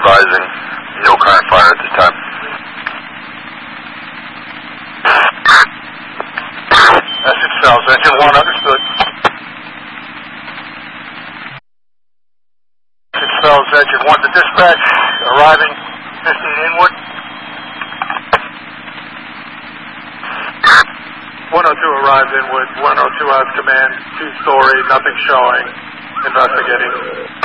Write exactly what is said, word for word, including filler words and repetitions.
advising no current fire at this time. Essex Fells, engine one, understood. Essex Fells, engine one to dispatch, arriving fifteen inward. one oh two arrived inward, one oh two has command, two-story, nothing showing, investigating.